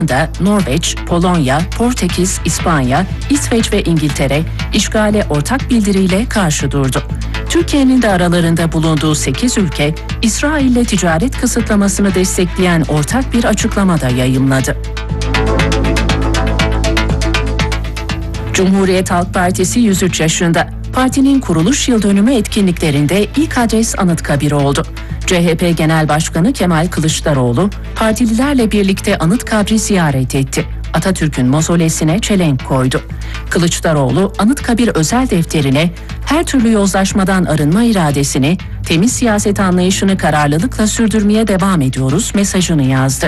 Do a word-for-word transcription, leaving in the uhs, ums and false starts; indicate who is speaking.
Speaker 1: da Norveç, Polonya, Portekiz, İspanya, İsveç ve İngiltere işgale ortak bildiriyle karşı durdu. Türkiye'nin de aralarında bulunduğu sekiz ülke, İsrail'le ticaret kısıtlamasını destekleyen ortak bir açıklama da yayımladı. Cumhuriyet Halk Partisi yüz üç yaşında. Partinin kuruluş yıl dönümü etkinliklerinde ilk adres Anıtkabir oldu. C H P Genel Başkanı Kemal Kılıçdaroğlu, partililerle birlikte Anıtkabir'i ziyaret etti. Atatürk'ün mozolesine çelenk koydu. Kılıçdaroğlu, Anıtkabir özel defterine her türlü yozlaşmadan arınma iradesini, temiz siyaset anlayışını kararlılıkla sürdürmeye devam ediyoruz mesajını yazdı.